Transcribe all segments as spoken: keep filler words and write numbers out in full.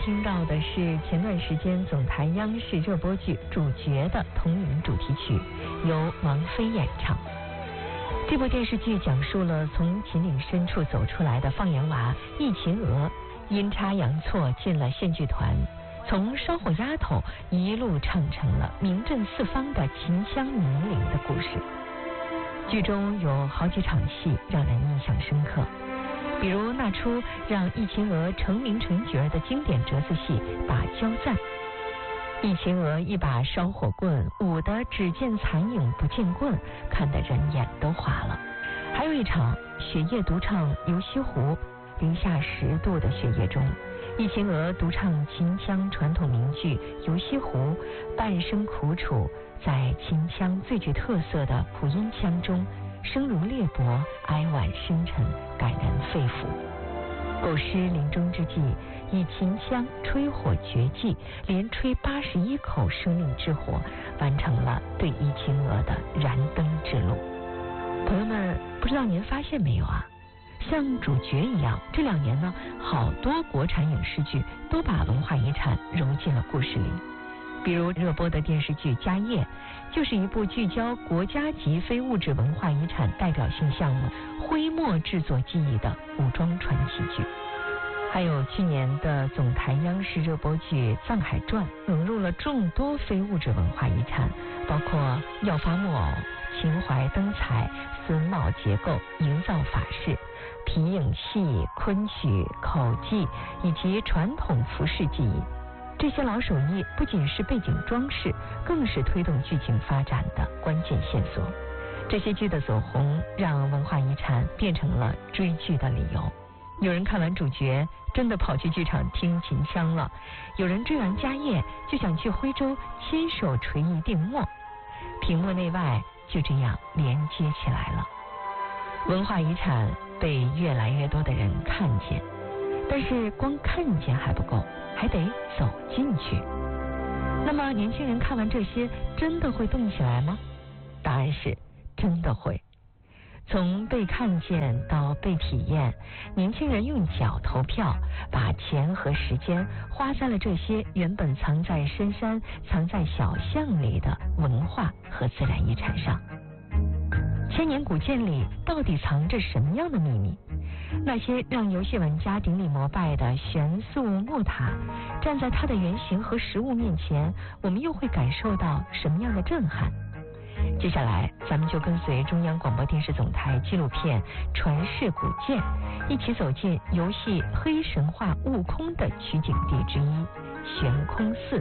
听到的是前段时间总台央视热播剧《主角》的同名主题曲，由王菲演唱。这部电视剧讲述了从秦岭深处走出来的放羊娃易秦娥，阴差阳错进了县剧团，从烧火丫头一路唱成了名震四方的秦腔名伶的故事。剧中有好几场戏让人印象深刻，比如那出让易秦娥成名成角的经典折子戏《打交赞》，易秦娥一把烧火棍舞得只见残影不见棍，看得人眼都花了。还有一场雪夜独唱《游西湖》，零下十度的雪夜中，易秦娥独唱秦腔传统名剧《游西湖》，半生苦楚，在秦腔最具特色的普音腔中，声如裂帛，哀婉深沉，感人肺腑。构诗临终之际，以秦腔吹火绝技，连吹八十一口生命之火，完成了对易秦娥的燃灯之路。朋友们，不知道您发现没有啊？像主角一样，这两年呢，好多国产影视剧都把文化遗产揉进了故事里。比如热播的电视剧《家业》，就是一部聚焦国家级非物质文化遗产代表性项目徽墨制作技艺的武装传奇剧。还有去年的总台央视热播剧《藏海传》，融入了众多非物质文化遗产，包括耀发木偶、秦淮灯彩、榫卯结构、营造法式、皮影戏、昆曲、口技以及传统服饰技艺。这些老手艺不仅是背景装饰，更是推动剧情发展的关键线索。这些剧的走红，让文化遗产变成了追剧的理由。有人看完主角真的跑去剧场听秦腔了，有人追完家业就想去徽州牵手垂艺定墨，屏幕内外就这样连接起来了。文化遗产被越来越多的人看见，但是光看见还不够，还得走进去。那么年轻人看完这些真的会动起来吗？答案是真的会。从被看见到被体验，年轻人用脚投票，把钱和时间花在了这些原本藏在深山、藏在小巷里的文化和自然遗产上。千年古建里到底藏着什么样的秘密？那些让游戏玩家顶礼膜拜的悬塑木塔，站在它的原型和实物面前，我们又会感受到什么样的震撼？接下来咱们就跟随中央广播电视总台纪录片《传世古建》，一起走进游戏黑神话悟空的取景地之一悬空寺。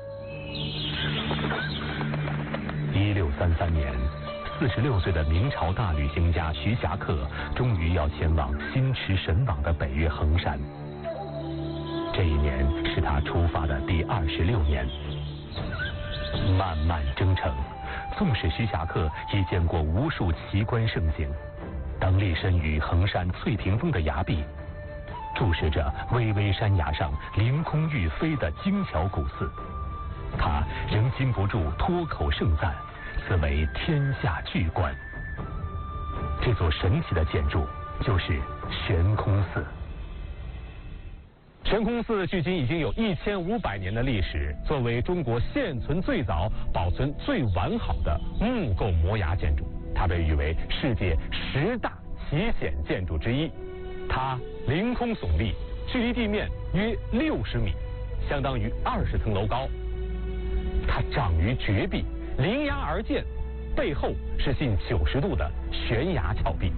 一六三三年，四十六岁的明朝大旅行家徐霞客终于要前往心驰神往的北岳衡山。这一年是他出发的第二十六年。漫漫征程，纵使徐霞客已见过无数奇观盛景，当立身于衡山翠屏峰的崖壁，注视着巍巍山崖上凌空欲飞的精巧古寺，他仍禁不住脱口盛赞，此为天下巨观。这座神奇的建筑就是悬空寺。 悬空寺距今已经有一千五百年的历史，作为中国现存最早、保存最完好的木构摩崖建筑，它被誉为世界十大奇险建筑之一。它凌空耸立，距离地面约六十米，相当于二十层楼高。它长于绝壁，临崖而建，背后是近九十度的悬崖峭壁。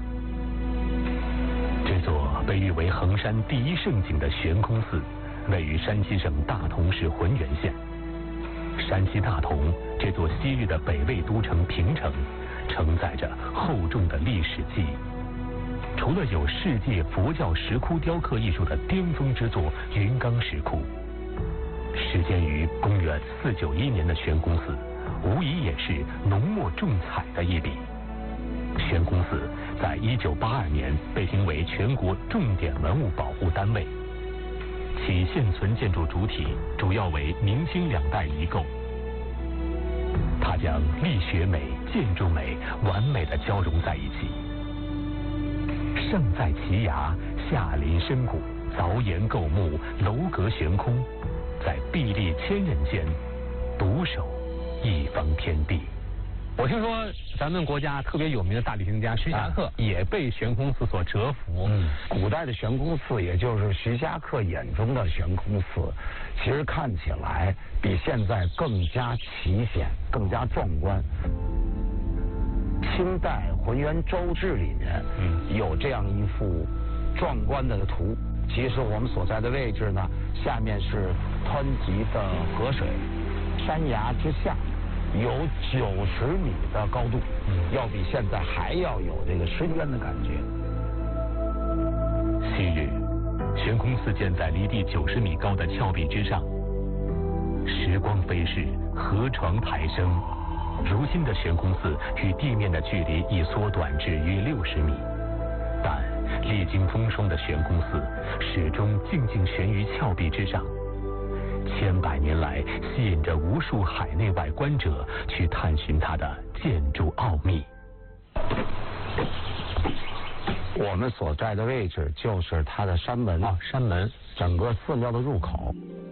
这座被誉为衡山第一胜景的悬空寺，位于山西省大同市浑源县。山西大同这座昔日的北魏都城平城，承载着厚重的历史记忆。除了有世界佛教石窟雕刻艺术的巅峰之作云冈石窟，始建于公元四九一年的悬空寺，无疑也是浓墨重彩的一笔。悬空寺在一九八二年被评为全国重点文物保护单位，其现存建筑主体主要为明清两代遗构。它将力学美、建筑美完美地交融在一起。上在奇崖，下临深谷， 凿岩构木，楼阁悬空，在壁立千仞间，独守一方天地。 我听说咱们国家特别有名的大理学家徐霞客也被悬空寺所折服。 嗯，古代的悬空寺，也就是徐霞客眼中的悬空寺，其实看起来比现在更加奇险，更加壮观。清代《浑源州志》里面有这样一幅壮观的图。其实我们所在的位置呢，下面是湍急的河水，山崖之下有九十米的高度，要比现在还要有这个深渊的感觉。 昔日，悬空寺建在离地九十米高的峭壁之上。时光飞逝，河床抬升，如今的悬空寺与地面的距离已缩短至约六十米，但历经风霜的悬空寺始终静静悬于峭壁之上。千百年来，吸引着无数海内外观者去探寻它的建筑奥秘。 我们所在的位置就是它的山门啊，山门， 整个寺庙的入口。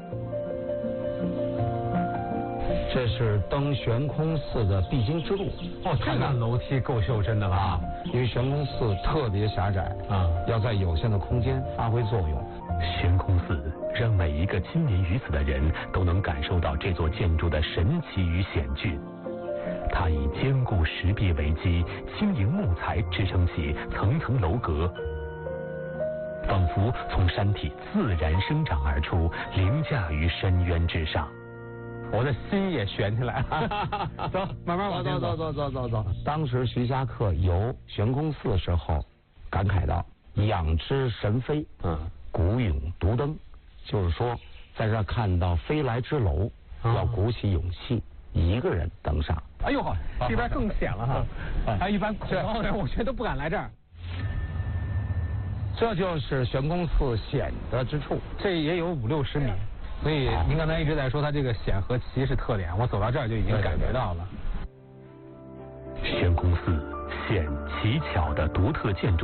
这是登悬空寺的必经之路。 哦，这个楼梯够袖珍的了啊！ 因为悬空寺特别狭窄啊，要在有限的空间发挥作用。 悬空寺让每一个亲临于此的人都能感受到这座建筑的神奇与险峻。它以坚固石壁为基，轻盈木材支撑起层层楼阁，仿佛从山体自然生长而出，凌驾于深渊之上。 我的心也悬起来了。走，慢慢往前走。走走走走走。当时徐霞客游悬空寺的时候，感慨到：“仰之神飞，嗯，鼓勇独登。”就是说，在这看到飞来之楼，要鼓起勇气，一个人登上。 哎呦呵，这边更险了哈！还有一般恐高的人，我觉得都不敢来这儿。 这就是悬空寺险的之处， 这也有五六十米。所以您刚才一直在说它这个险和奇是特点，我走到这儿就已经感觉到了。 悬空寺险奇巧的独特建筑。